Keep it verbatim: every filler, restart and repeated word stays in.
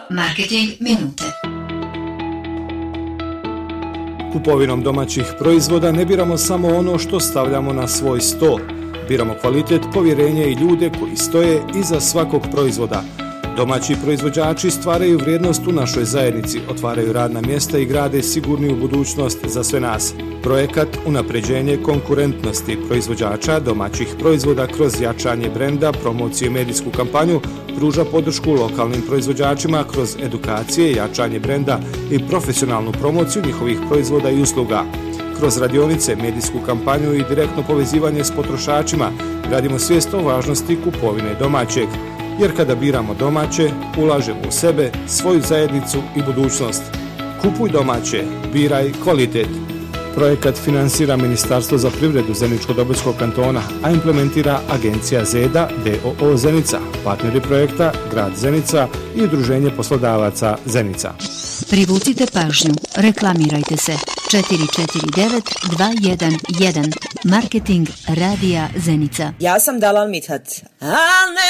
Marketing minute. Kupovinom domaćih proizvoda ne biramo samo ono što stavljamo na svoj sto. Biramo kvalitet, povjerenje i ljude koji stoje iza svakog proizvoda. Domaći proizvođači stvaraju vrijednost u našoj zajednici, otvaraju radna mjesta i grade sigurniju budućnost za sve nas. Projekat Unapređenje konkurentnosti proizvođača domaćih proizvoda kroz jačanje brenda, promociju i medijsku kampanju pruža podršku lokalnim proizvođačima kroz edukacije, jačanje brenda i profesionalnu promociju njihovih proizvoda i usluga. Kroz radionice, medijsku kampanju i direktno povezivanje s potrošačima gradimo svijest o važnosti kupovine domaćeg. Jer kada biramo domaće, ulažemo u sebe, svoju zajednicu i budućnost. Kupuj domaće, biraj kvalitet. Projekat finansira Ministarstvo za privredu Zeničko-Dobojskog kantona, a implementira Agencija Zeda d o o Zenica, partneri projekta Grad Zenica i Udruženje poslodavaca Zenica. Privucite pažnju, reklamirajte se. četiri četiri devet dva jedan jedan Marketing Radija Zenica. Ja sam Dalal Mithat.